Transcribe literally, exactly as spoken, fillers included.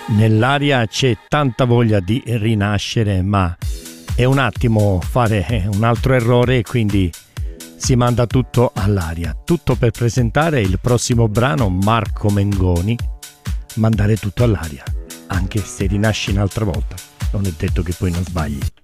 Nell'aria c'è tanta voglia di rinascere, ma è un attimo fare un altro errore e quindi si manda tutto all'aria. Tutto per presentare il prossimo brano, Marco Mengoni, mandare tutto all'aria. Anche se rinasci un'altra volta, non è detto che poi non sbagli.